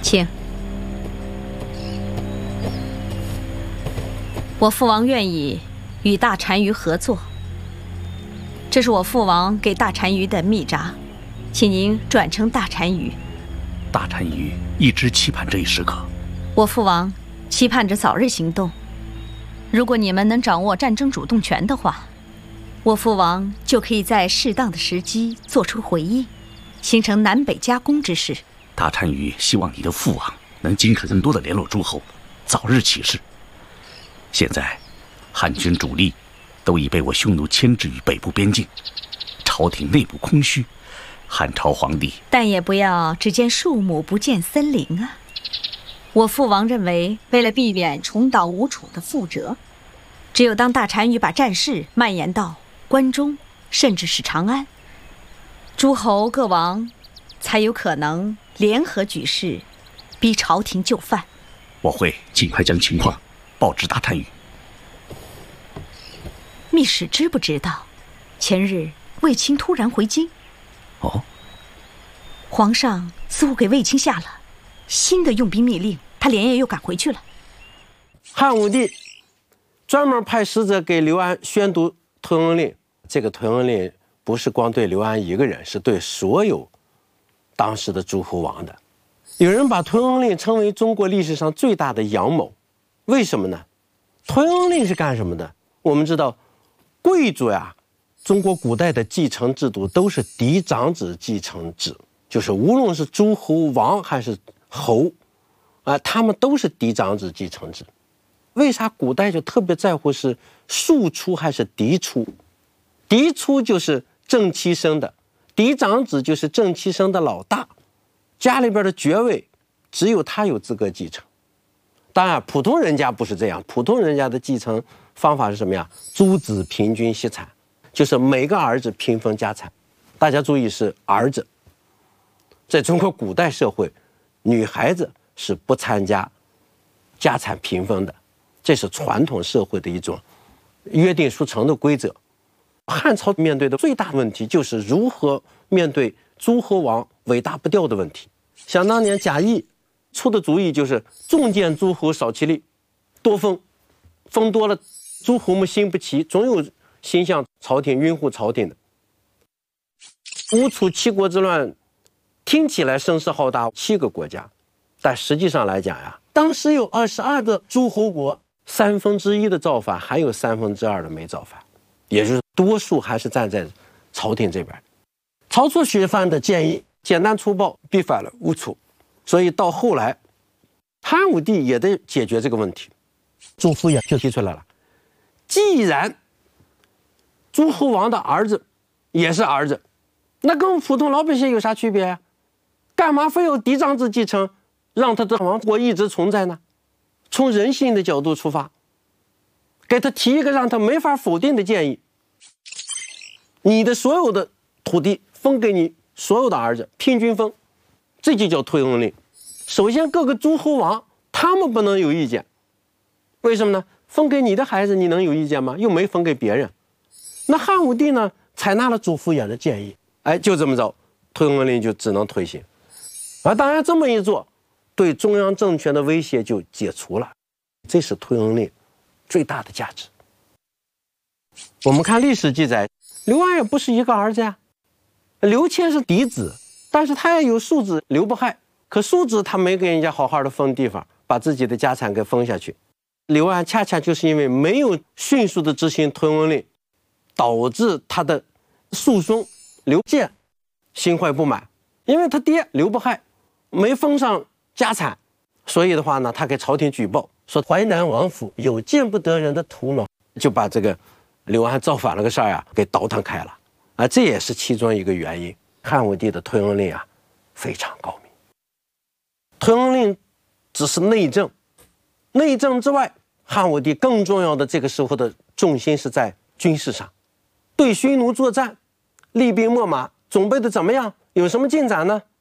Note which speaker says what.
Speaker 1: 请。我父王愿意与大单于合作，这是我父王给大单于的密札，请您转呈大单于。
Speaker 2: 大单于一直期盼这一时刻。
Speaker 1: 我父王期盼着早日行动。如果你们能掌握战争主动权的话，我父王就可以在适当的时机做出回应，形成南北夹攻之势。
Speaker 2: 大单于希望你的父王能尽可能多的联络诸侯，早日起事。现在，汉军主力都已被我匈奴牵制于北部边境，朝廷内部空虚，汉朝皇帝……
Speaker 1: 但也不要只见树木不见森林啊！我父王认为，为了避免重蹈吴楚的覆辙，只有当大单于把战事蔓延到关中，甚至是长安，诸侯各王才有可能联合举事，逼朝廷就范。
Speaker 2: 我会尽快将情况报知大单于。
Speaker 1: 密使知不知道，前日卫青突然回京？
Speaker 2: 哦，
Speaker 1: 皇上似乎给卫青下了新的用兵密令，他连夜又赶回去了。
Speaker 3: 汉武帝专门派使者给刘安宣读退恩令，这个退恩令不是光对刘安一个人，是对所有当时的诸侯王的。有人把退恩令称为中国历史上最大的阳谋，为什么呢？退恩令是干什么的？我们知道，贵族呀，中国古代的继承制度都是嫡长子继承制，就是无论是诸侯王还是侯，他们都是嫡长子继承制。为啥古代就特别在乎是庶出还是嫡出？嫡出就是正妻生的，嫡长子就是正妻生的老大，家里边的爵位只有他有资格继承。当然，普通人家不是这样，普通人家的继承方法是什么呀？诸子平均息产，就是每个儿子平分家产。大家注意，是儿子。在中国古代社会，女孩子是不参加家产平分的，这是传统社会的一种约定俗成的规则。汉朝面对的最大问题就是如何面对诸侯王尾大不掉的问题。想当年贾谊出的主意就是重见诸侯少其力，多封，封多了诸侯们心不齐，总有心向朝廷拥护朝廷的。吴楚七国之乱听起来声势浩大，7个国家，但实际上来讲呀，当时有22个诸侯国，1/3的造反，还有2/3的没造反，也就是多数还是站在朝廷这边。曹操许范的建议简单粗暴，逼反了吴楚，所以到后来汉武帝也得解决这个问题。朱敷衍就提出来了，既然诸侯王的儿子也是儿子，那跟普通老百姓有啥区别啊？干嘛非要嫡长子继承，让他的王国一直存在呢？从人性的角度出发，给他提一个让他没法否定的建议，你的所有的土地分给你所有的儿子，平均分，这就叫退恩令。首先各个诸侯王他们不能有意见，为什么呢？分给你的孩子你能有意见吗？又没分给别人。那汉武帝呢，采纳了朱敷衍的建议，就这么着，退恩令就只能推行。而当然这么一做，对中央政权的威胁就解除了，这是退恩令最大的价值。我们看历史记载，刘安也不是一个儿子呀，刘谦是嫡子，但是他也有庶子刘不害，可庶子他没给人家好好的分地方，把自己的家产给分下去。刘安恰恰就是因为没有迅速的执行退恩令，导致他的庶孙刘建心怀不满，因为他爹刘不害没分上家产，所以的话呢，他给朝廷举报说淮南王府有见不得人的头脑，就把这个刘安造反了个事儿给倒腾开了这也是其中一个原因。汉武帝的退恩令非常高明。退恩令只是内政，内政之外，汉武帝更重要的这个时候的重心是在军事上，对匈奴作战，厉兵秣马准备的怎么样？有什么进展呢？